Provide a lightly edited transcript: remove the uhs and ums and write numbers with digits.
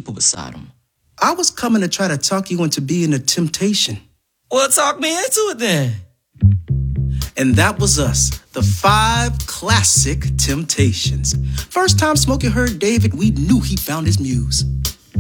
people beside him. I was coming to try to talk you into being a temptation. Well, talk me into it then. And that was us, the 5 classic Temptations. First time Smokey heard David, we knew he found his muse.